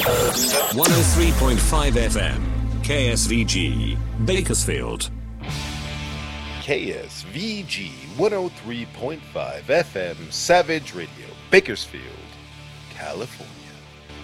103.5 FM, KSVG, Bakersfield. KSVG 103.5 FM, Savage Radio, Bakersfield, California.